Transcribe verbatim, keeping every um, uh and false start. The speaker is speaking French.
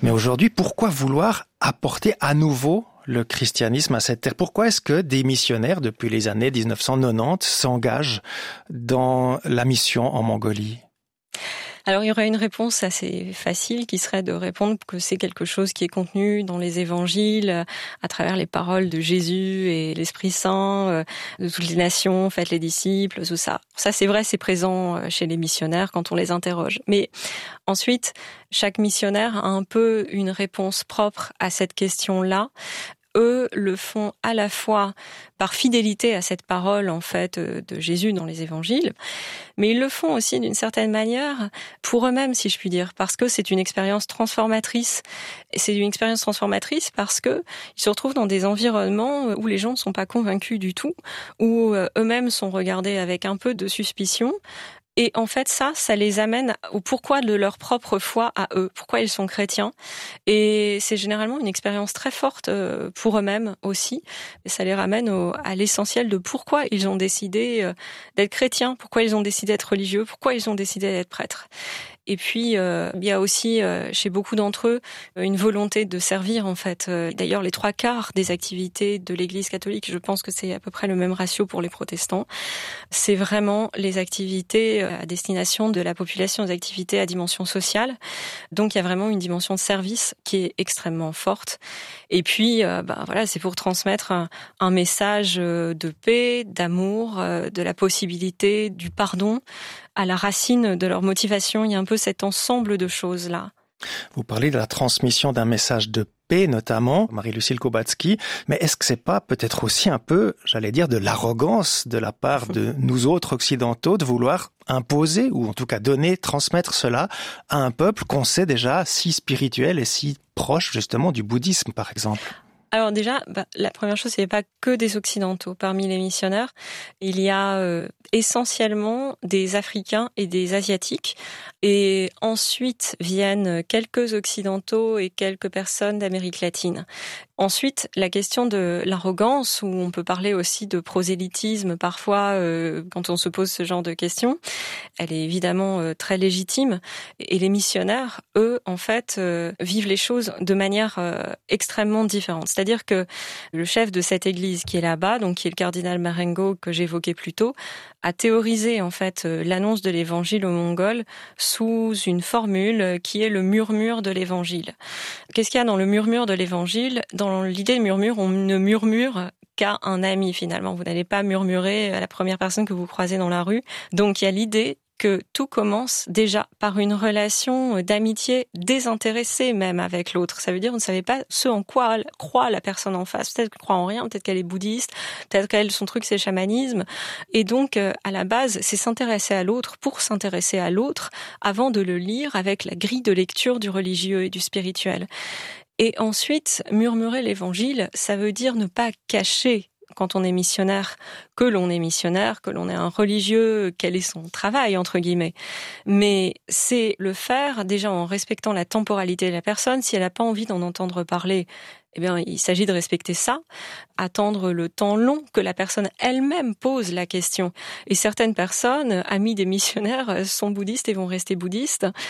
Mais aujourd'hui, pourquoi vouloir apporter à nouveau le christianisme à cette terre? Pourquoi est-ce que des missionnaires, depuis les années dix-neuf cent quatre-vingt-dix, s'engagent dans la mission en Mongolie? Alors, il y aurait une réponse assez facile qui serait de répondre que c'est quelque chose qui est contenu dans les évangiles, à travers les paroles de Jésus et l'Esprit Saint, de toutes les nations, faites les disciples, tout ça. Ça, c'est vrai, c'est présent chez les missionnaires quand on les interroge. Mais ensuite, chaque missionnaire a un peu une réponse propre à cette question-là. Eux le font à la fois par fidélité à cette parole en fait de Jésus dans les évangiles, mais ils le font aussi d'une certaine manière pour eux-mêmes, si je puis dire, parce que c'est une expérience transformatrice. Et c'est une expérience transformatrice parce que ils se retrouvent dans des environnements où les gens ne sont pas convaincus du tout, où eux-mêmes sont regardés avec un peu de suspicion. Et en fait, ça, ça les amène au pourquoi de leur propre foi à eux, pourquoi ils sont chrétiens. Et c'est généralement une expérience très forte pour eux-mêmes aussi. Et ça les ramène au, à l'essentiel de pourquoi ils ont décidé d'être chrétiens, pourquoi ils ont décidé d'être religieux, pourquoi ils ont décidé d'être prêtres. Et puis, euh, il y a aussi, euh, chez beaucoup d'entre eux, une volonté de servir, en fait. D'ailleurs, les trois quarts des activités de l'Église catholique, je pense que c'est à peu près le même ratio pour les protestants, c'est vraiment les activités à destination de la population, des activités à dimension sociale. Donc, il y a vraiment une dimension de service qui est extrêmement forte. Et puis, euh, bah, voilà, c'est pour transmettre un, un message de paix, d'amour, de la possibilité du pardon. À la racine de leur motivation, il y a un peu cet ensemble de choses-là. Vous parlez de la transmission d'un message de paix, notamment, Marie-Lucille Kobatsky, mais est-ce que c'est pas peut-être aussi un peu, j'allais dire, de l'arrogance de la part de nous autres occidentaux de vouloir imposer, ou en tout cas donner, transmettre cela à un peuple qu'on sait déjà si spirituel et si proche justement du bouddhisme, par exemple? Alors déjà, bah, la première chose, il n'y a pas que des Occidentaux parmi les missionnaires. Il y a euh, essentiellement des Africains et des Asiatiques. Et ensuite viennent quelques Occidentaux et quelques personnes d'Amérique latine. Ensuite, la question de l'arrogance, où on peut parler aussi de prosélytisme parfois euh, quand on se pose ce genre de questions, elle est évidemment euh, très légitime. Et les missionnaires, eux, en fait, euh, vivent les choses de manière euh, extrêmement différente. C'est-à-dire que le chef de cette église qui est là-bas, donc qui est le cardinal Marengo que j'évoquais plus tôt, a théorisé en fait euh, l'annonce de l'évangile aux Mongols sous une formule qui est le murmure de l'évangile. Qu'est-ce qu'il y a dans le murmure de l'évangile ? Dans l'idée de murmure, on ne murmure qu'à un ami finalement. Vous n'allez pas murmurer à la première personne que vous croisez dans la rue. Donc il y a l'idée que tout commence déjà par une relation d'amitié désintéressée même avec l'autre. Ça veut dire que vous ne savez pas ce en quoi croit la personne en face. Peut-être qu'elle croit en rien, peut-être qu'elle est bouddhiste, peut-être qu'elle, son truc c'est le chamanisme. Et donc, à la base, c'est s'intéresser à l'autre pour s'intéresser à l'autre avant de le lire avec la grille de lecture du religieux et du spirituel. Et ensuite, murmurer l'évangile, ça veut dire ne pas cacher quand on est missionnaire, que l'on est missionnaire, que l'on est un religieux, quel est son travail, entre guillemets. Mais c'est le faire déjà en respectant la temporalité de la personne. Si elle n'a pas envie d'en entendre parler, eh bien, il s'agit de respecter ça, attendre le temps long que la personne elle-même pose la question. Et certaines personnes, amies des missionnaires, sont bouddhistes et vont rester bouddhistes.